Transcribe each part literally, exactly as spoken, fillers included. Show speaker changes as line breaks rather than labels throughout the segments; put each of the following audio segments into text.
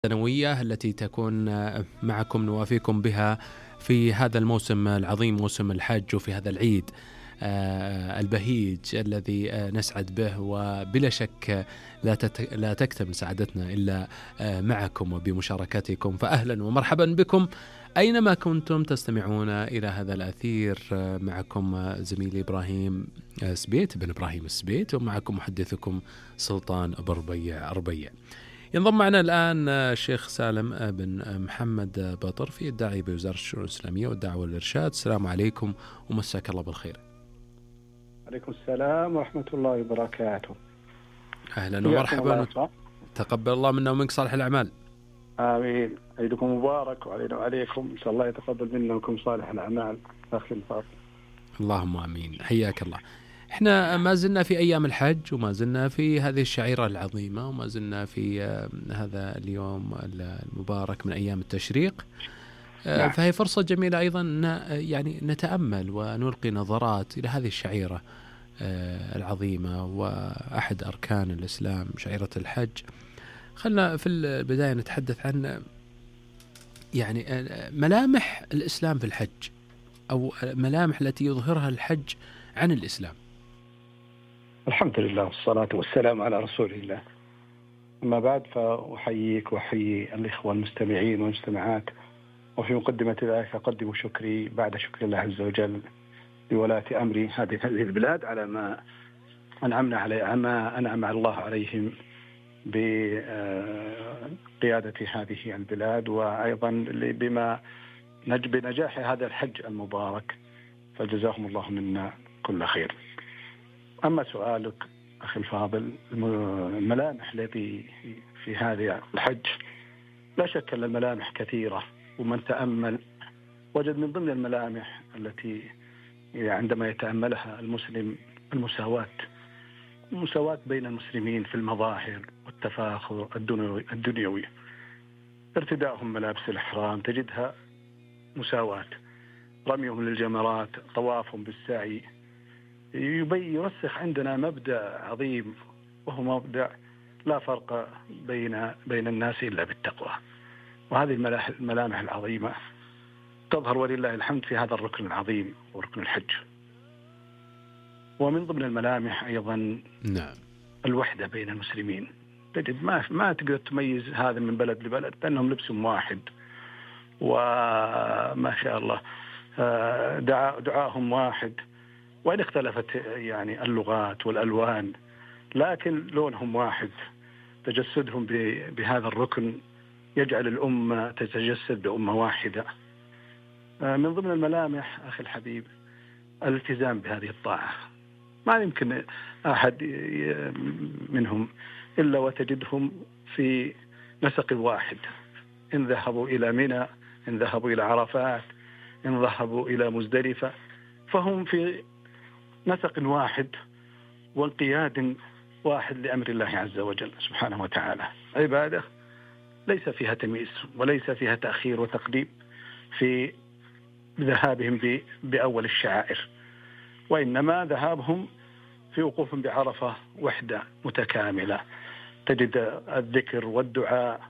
السنوية التي تكون معكم نوافيكم بها في هذا الموسم العظيم، موسم الحج، وفي هذا العيد البهيج الذي نسعد به، وبلا شك لا لا تكتمل سعادتنا إلا معكم وبمشاركتكم. فأهلا ومرحبا بكم أينما كنتم تستمعون إلى هذا الأثير. معكم زميلي إبراهيم سبيت بن إبراهيم السبيت، ومعكم محدثكم سلطان بربيع أربيع. ينضم معنا الآن الشيخ سالم بن محمد بطر، في الداعي بوزارة الشؤون الإسلامية والدعوة والإرشاد. السلام عليكم ومساك الله بالخير.
عليكم السلام ورحمة الله وبركاته.
أهلا ومرحبا، تقبل الله منا ومنك صالح الأعمال.
آمين. عيدكم مبارك وعلينا وعليكم، إن شاء الله يتقبل منا ومنكم صالح الأعمال. أخي الفاضل،
اللهم آمين. حياك الله. احنا ما زلنا في أيام الحج، وما زلنا في هذه الشعيرة العظيمة، وما زلنا في هذا اليوم المبارك من أيام التشريق. نعم. فهي فرصة جميلة أيضا يعني نتأمل ونلقي نظرات إلى هذه الشعيرة العظيمة وأحد أركان الإسلام، شعيرة الحج. خلنا في البداية نتحدث عن يعني ملامح الإسلام في الحج، أو ملامح التي يظهرها الحج عن الإسلام.
الحمد لله والصلاة والسلام على رسول الله. أما بعد، فأحييك وأحيي الإخوة المستمعين والمستمعات، وفي مقدمة ذلك أقدم شكري بعد شكر الله عز وجل لولاة أمري هذه هذه البلاد على ما أنعمنا عليه ما أنعم الله عليهم بقيادة هذه البلاد، وأيضا بما بنجاح هذا الحج المبارك، فجزاهم الله منا كل خير. أما سؤالك أخي الفاضل، الملامح التي في هذا الحج، لا شك أن الملامح كثيرة، ومن تأمل وجد من ضمن الملامح التي عندما يتأملها المسلم المساواة المساواة بين المسلمين في المظاهر والتفاخر الدنيوي. ارتداءهم ملابس الإحرام تجدها مساواة، رميهم للجمرات، طوافهم بالسعي، يرسخ عندنا مبدأ عظيم، وهو مبدأ لا فرق بين بين الناس إلا بالتقوى. وهذه الملامح العظيمة تظهر ولله الحمد في هذا الركن العظيم وركن الحج. ومن ضمن الملامح أيضا
نعم
الوحدة بين المسلمين. تجد ما ما تقدر تميز هذا من بلد لبلد، لأنهم لبسهم واحد، وما شاء الله دعاء دعاءهم واحد، وإن اختلفت يعني اللغات والألوان، لكن لونهم واحد. تجسدهم بهذا الركن يجعل الأمة تتجسد بأمة واحدة. من ضمن الملامح أخي الحبيب الالتزام بهذه الطاعة. ما يمكن أحد منهم إلا وتجدهم في نسق واحد، إن ذهبوا إلى منى، إن ذهبوا إلى عرفات، إن ذهبوا إلى مزدلفة، فهم في نسق واحد وانقياد واحد لأمر الله عز وجل سبحانه وتعالى. عبادة ليس فيها تمييز وليس فيها تأخير وتقديم في ذهابهم بأول الشعائر، وإنما ذهابهم في وقوفهم بعرفة وحدة متكاملة. تجد الذكر والدعاء.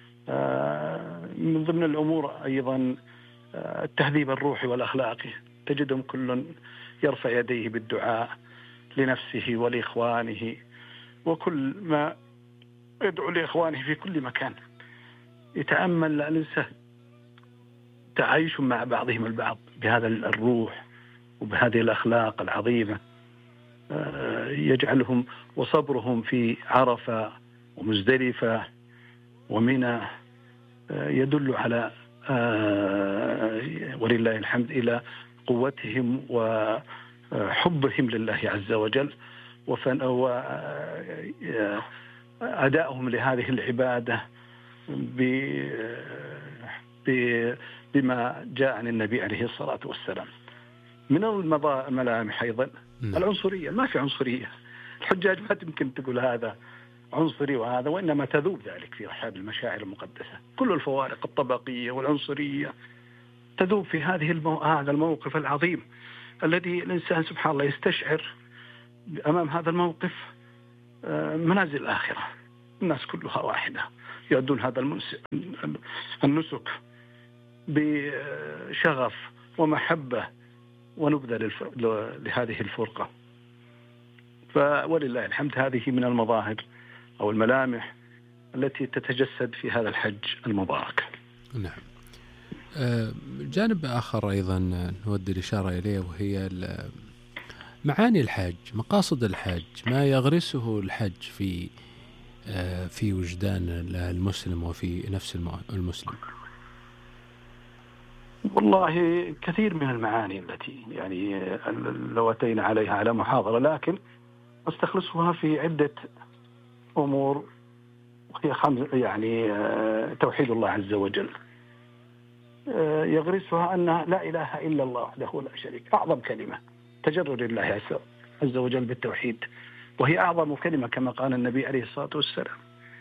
من ضمن الأمور أيضا التهذيب الروحي والأخلاقي. تجدهم كل يرفع يديه بالدعاء لنفسه ولإخوانه، وكل ما يدعو لإخوانه في كل مكان. يتأمل الإنسان تعايش مع بعضهم البعض بهذا الروح وبهذه الأخلاق العظيمة، يجعلهم وصبرهم في عرفة ومزدلفة ومنى يدل على ولله الحمد إلى قوتهم وحبهم لله عز وجل، وأدائهم لهذه العبادة بما جاء عن النبي عليه الصلاة والسلام. من الملامح أيضا العنصرية. ما في عنصرية. الحجاج ما تمكن تقول هذا عنصري وهذا، وإنما تذوب ذلك في رحاب المشاعر المقدسة. كل الفوارق الطبقية والعنصرية تذوب في هذه المو... هذا الموقف العظيم الذي الإنسان سبحان الله يستشعر أمام هذا الموقف منازل الآخرة. الناس كلها واحدة، يؤدون هذا النسك بشغف ومحبة ونبذة لهذه الفرقة. فولله الحمد هذه من المظاهر أو الملامح التي تتجسد في هذا الحج المبارك.
نعم. جانب آخر أيضا نود الإشارة إليه وهي معاني الحج، مقاصد الحج، ما يغرسه الحج في في وجدان المسلم وفي نفس المسلم.
والله كثير من المعاني التي يعني لو أتينا عليها على محاضرة، لكن أستخلصها في عدة أمور، وهي خمس يعني توحيد الله عز وجل. يغرسها أن لا إله إلا الله وحده لا شريك، أعظم كلمة تجرد الله عز وجل بالتوحيد، وهي أعظم كلمة كما قال النبي عليه الصلاة والسلام: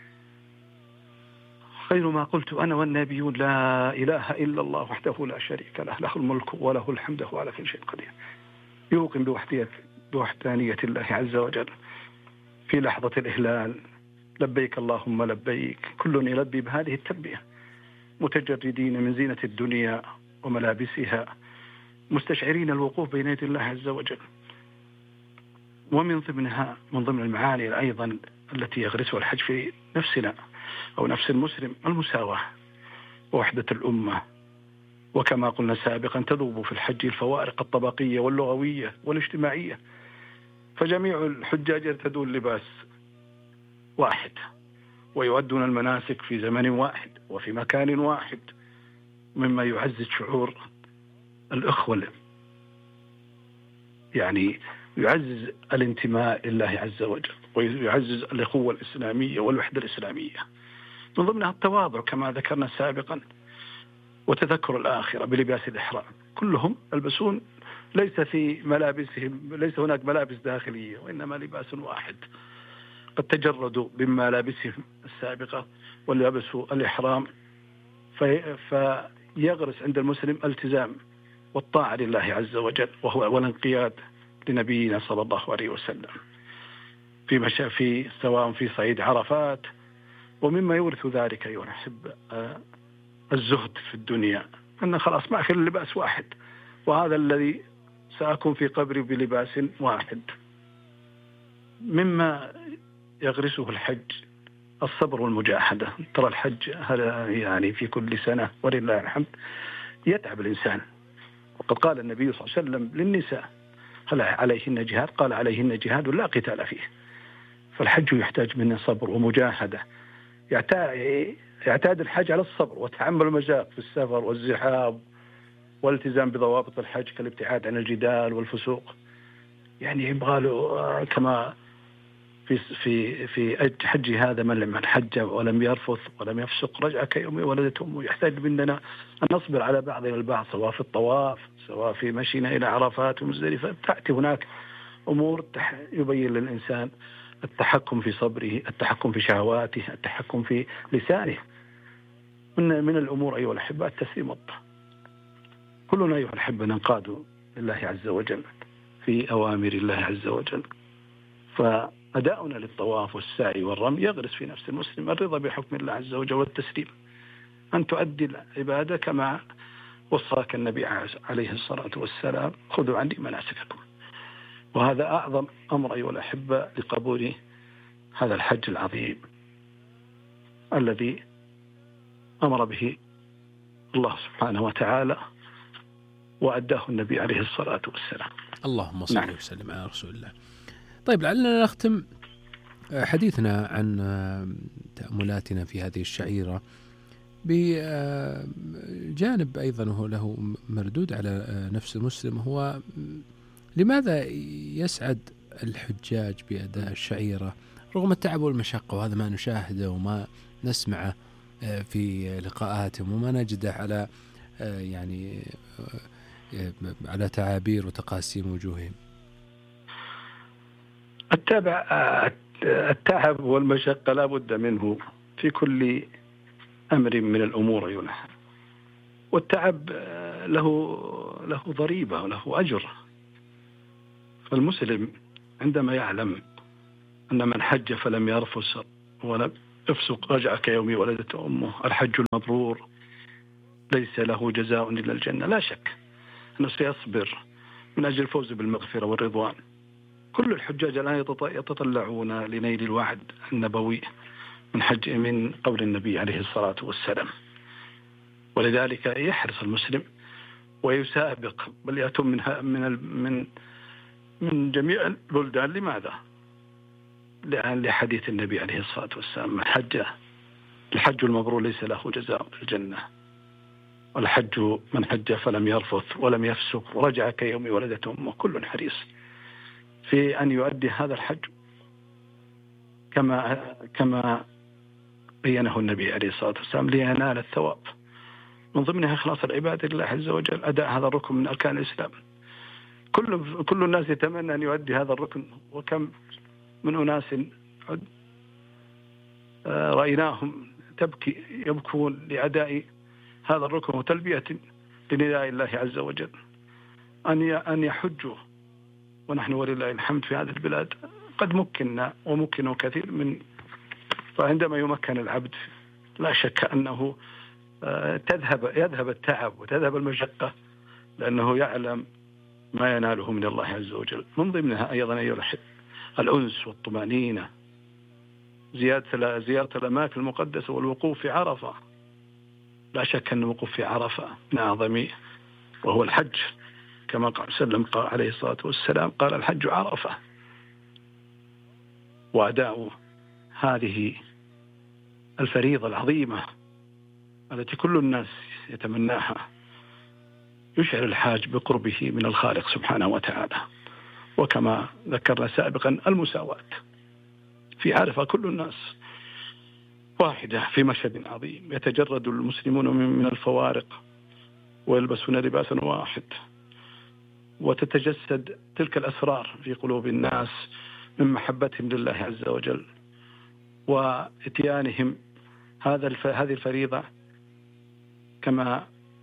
خير ما قلت أنا والنبيون لا إله إلا الله وحده لا شريك له، له الملك وله الحمد وهو على كل شيء قدير. يوقن بوحدانية الله عز وجل في لحظة الإهلال: لبيك اللهم لبيك، كل يلبي بهذه التلبية، متجردين من زينة الدنيا وملابسها، مستشعرين الوقوف بين يدي الله عز وجل. ومن ضمنها من ضمن المعاني أيضا التي يغرسها الحج في نفسنا أو نفس المسلم المساواة ووحدة الأمة. وكما قلنا سابقا تذوب في الحج الفوارق الطبقية واللغوية والاجتماعية، فجميع الحجاج يرتدون لباس واحد ويؤدون المناسك في زمن واحد وفي مكان واحد، مما يعزز شعور الأخوة، يعني يعزز الانتماء لله عز وجل ويعزز الأخوة الإسلامية والوحدة الإسلامية. من ضمنها التواضع كما ذكرنا سابقا، وتذكر الآخرة بلباس الإحرام. كلهم يلبسون ليس في ملابسهم ليس هناك ملابس داخلية، وإنما لباس واحد، قد تجردوا من ملابسهم السابقة ولبسوا الإحرام. في فيغرس عند المسلم التزام والطاعة لله عز وجل، وهو والانقياد لنبينا صلى الله عليه وسلم في مشى في سواء في صعيد عرفات. ومما يورث ذلك أيها الأحبة الزهد في الدنيا، أن خلاص ما في اللباس واحد، وهذا الذي سأكون في قبري بلباس واحد. مما يغرسه الحج الصبر والمجاهدة. ترى الحج هذا يعني في كل سنة ولله الحمد يتعب الإنسان، وقد قال النبي صلى الله عليه وسلم للنساء: هل عليهن جهاد؟ قال: عليهن جهاد لا قتال فيه. فالحج يحتاج منا صبر ومجاهدة. يعتاد الحج على الصبر وتحمل المشاق في السفر والزحام والالتزام بضوابط الحج كالابتعاد عن الجدال والفسوق. يعني يبغى له كما في في في حج هذا من لم حج ولم يرفث ولم يفسق رجع كيوم ولدته أمه. يحتاج مننا أن نصبر على بعضنا البعض، سواء في الطواف سواء في مشينا إلى عرفات ومزدلفة. تأتي هناك أمور يبين للإنسان التحكم في صبره، التحكم في شهواته، التحكم في لسانه. من من الأمور أيها الأحبة التسليم الطاعة. كلنا أيها الأحبة ننقاد لله عز وجل في أوامر الله عز وجل، فأداؤنا للطواف والسعي والرمي يغرس في نفس المسلم الرضا بحكم الله عز وجل والتسليم، أن تؤدي العبادة كما وصاك النبي عليه الصلاة والسلام: خذوا عني مناسككم. وهذا أعظم أمر أيها الأحبة لقبول هذا الحج العظيم الذي أمر به الله سبحانه وتعالى وأداه النبي عليه الصلاة والسلام.
اللهم صل نعم. وسلم على رسول الله. طيب، لعلنا نختم حديثنا عن تأملاتنا في هذه الشعيرة بجانب أيضا هو له مردود على نفس المسلم، هو لماذا يسعد الحجاج بأداء الشعيرة رغم التعب والمشقة؟ وهذا ما نشاهده وما نسمعه في لقاءاتهم وما نجده على يعني على تعابير وتقاسيم وجوههم.
التابع التعب والمشقة لا بد منه في كل أمر من الأمور ينحى، والتعب له له ضريبة وله أجر. فالمسلم عندما يعلم أن من حج فلم يرفث ولم افسق رجع كيوم ولدته أمه. الحج المبرور ليس له جزاء إلا الجنة. لا شك أنه سيصبر من أجل الفوز بالمغفرة والرضوان. كل الحجاج الآن يتطلعون لنيل الوعد النبوي من حج من قول النبي عليه الصلاة والسلام، ولذلك يحرص المسلم ويسابق، بل يأتون من من من من جميع البلدان. لماذا؟ لأن لحديث النبي عليه الصلاة والسلام: من حج الحج المبرور ليس له جزاء الجنة، والحج من حج فلم يرفث ولم يفسق ورجع كيوم ولدته أمه. كل حريص في أن يؤدي هذا الحج كما كما بينه النبي عليه الصلاة والسلام لينال الثواب، من ضمنها إخلاص العبادة لله عز وجل، أداء هذا الركن من أركان الإسلام. كل كل الناس يتمنى أن يؤدي هذا الركن، وكم من أناس رأيناهم تبكي يبكون لأداء هذا الركن وتلبية لنداء الله عز وجل أن أن يحجوا، ونحن ولله الحمد في هذه البلاد قد مكننا ومكنوا كثير من. فعندما يمكن العبد لا شك أنه تذهب يذهب التعب وتذهب المشقة، لأنه يعلم ما يناله من الله عز وجل. من ضمنها أيضا أيها الأحبة الأنس والطمأنينة، زيارة زيارة الأماكن المقدسة والوقوف في عرفة. لا شك أن الوقوف في عرفة من أعظم، وهو الحج كما قال سلم قال عليه الصلاة والسلام: قال الحج عرفة. وأداء هذه الفريضة العظيمة التي كل الناس يتمناها يشعر الحاج بقربه من الخالق سبحانه وتعالى. وكما ذكرنا سابقا المساواة في عرفة، كل الناس واحدة في مشهد عظيم، يتجرد المسلمون من الفوارق ويلبسون لباسا واحد، وتتجسد تلك الأسرار في قلوب الناس من محبتهم لله عز وجل وإتيانهم هذا هذه الفريضة كما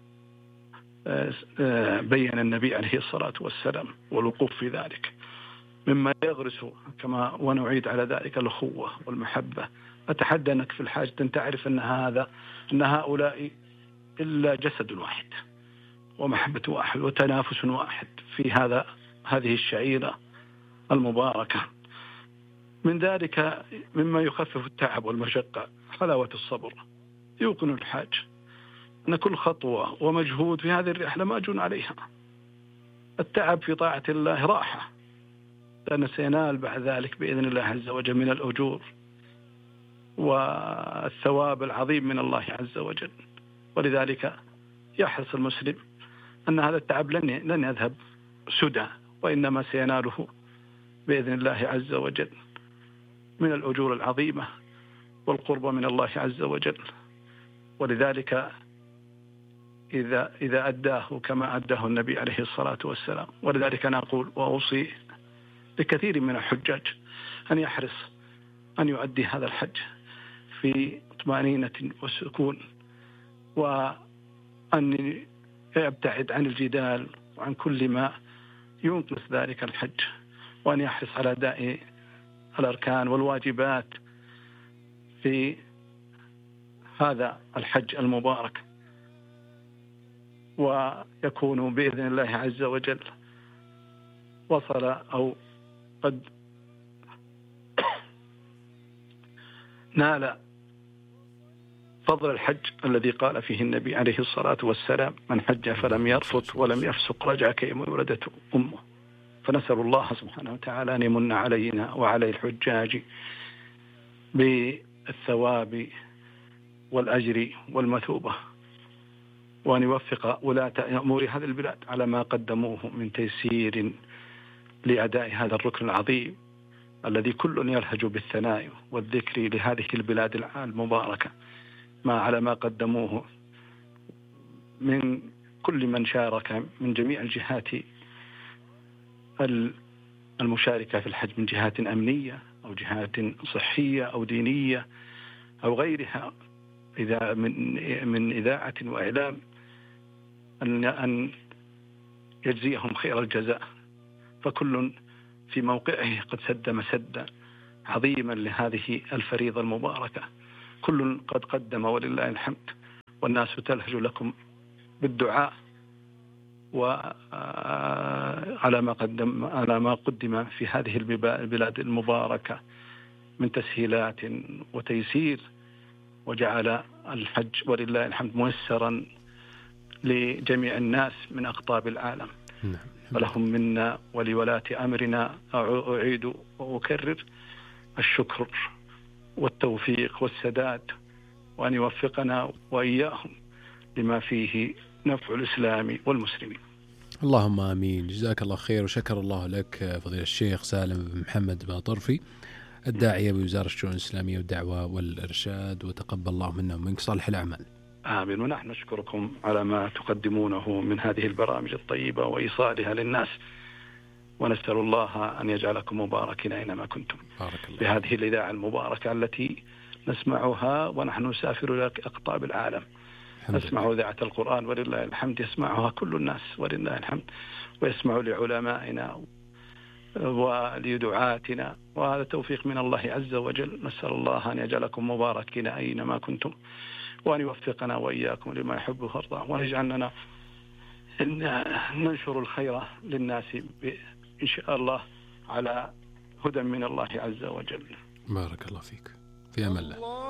بين النبي عليه الصلاة والسلام، والوقوف في ذلك مما يغرس كما ونعيد على ذلك الأخوة والمحبة. أتحدى أنك في الحاج أن تعرف أن هذا أن هؤلاء إلا جسد واحد ومحبة واحد وتنافس واحد في هذا هذه الشعيرة المباركة. من ذلك مما يخفف التعب والمشقة حلاوة الصبر. يوقن الحاج أن كل خطوة ومجهود في هذه الرحلة مأجور عليها. التعب في طاعة الله راحة، لأن سينال بعد ذلك بإذن الله عز وجل من الأجور والثواب العظيم من الله عز وجل. ولذلك يحرص المسلم أن هذا التعب لن لن يذهب سدى، وإنما سيناله بإذن الله عز وجل من الأجور العظيمة والقرب من الله عز وجل. ولذلك إذا إذا أداه كما أداه النبي عليه الصلاة والسلام. ولذلك أنا أقول وأوصي لكثير من الحجاج أن يحرص أن يؤدي هذا الحج في طمأنينة وسكون، وأن يبتعد عن الجدال وعن كل ما ينقص ذلك الحج، وأن يحرص على أداء الأركان والواجبات في هذا الحج المبارك، ويكون بإذن الله عز وجل وصل أو قد نال فضل الحج الذي قال فيه النبي عليه الصلاة والسلام: من حج فلم يرفث ولم يفسق رجع كيوم ولدته أمه. فنسأل الله سبحانه وتعالى أن يمن علينا وعلى الحجاج بالثواب والأجر والمثوبة، وأن يوفق ولاة أمور هذه البلاد على ما قدموه من تيسير لأداء هذا الركن العظيم الذي كل يلهج بالثناء والذكر لهذه البلاد المباركة، ما على ما قدموه من كل من شارك من جميع الجهات المشاركة في الحج، من جهات أمنية أو جهات صحية أو دينية أو غيرها، إذا من من إذاعة وإعلام، أن أن يجزيهم خير الجزاء. فكل في موقعه قد سد مسدا عظيما لهذه الفريضة المباركة. كل قد قدم ولله الحمد، والناس تلهج لكم بالدعاء وعلى ما قدم على ما قدم في هذه البلاد المباركة من تسهيلات وتيسير، وجعل الحج ولله الحمد ميسرا لجميع الناس من أقطاب العالم. ولهم منا ولولاة أمرنا أعيد وأكرر الشكر والتوفيق والسداد، وأن يوفقنا وإياهم لما فيه نفع الإسلام والمسلمين.
اللهم آمين. جزاك الله خير، وشكر الله لك فضيلة الشيخ سالم بن محمد باطرفي، الداعية بوزارة الشؤون الإسلامية والدعوة والإرشاد، وتقبل الله منا ومنك صالح الأعمال.
آمين. ونحن نشكركم على ما تقدمونه من هذه البرامج الطيبة وإيصالها للناس، ونسأل الله أن يجعلكم مباركين أينما كنتم.
بارك الله.
بهذه الإذاعة المباركة التي نسمعها ونحن نسافر إلى أقطاب العالم، نسمع إذاعة القرآن ولله الحمد، يسمعها كل الناس ولله الحمد، ويسمع لعلمائنا ولدعاتنا، وهذا توفيق من الله عز وجل. نسأل الله أن يجعلكم مباركين أينما كنتم، وأن يوفقنا وإياكم لما يحبه ويرضاه، وأن يجعلنا ننشر الخير للناس إن شاء الله على هدى من الله عز وجل.
بارك الله فيك، في أمان الله.